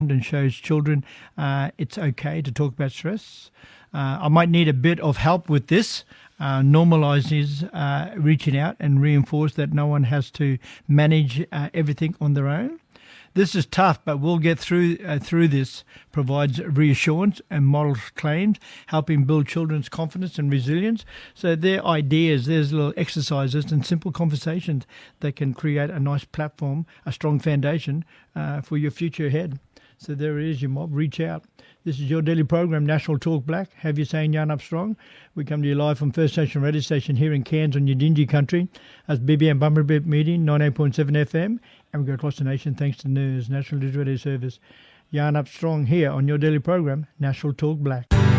and shows children it's okay to talk about stress. I might need a bit of help with this. Normalizes reaching out and reinforce that no one has to manage everything on their own. This is tough, but we'll get through this. Provides reassurance and models claims, helping build children's confidence and resilience. So their ideas, there's little exercises and simple conversations that can create a nice platform, a strong foundation for your future ahead. So there it is, your mob. Reach out. This is your daily program, National Talk Black. Have you saying Yarn Up Strong? We come to you live from First Nation Radio Station here in Cairns on Yidinji country. That's BBM Bumper Bip Meeting, 98.7 FM. And we go across the nation thanks to NIRS, National Digital Radio Service. Yarn Up Strong here on your daily program, National Talk Black.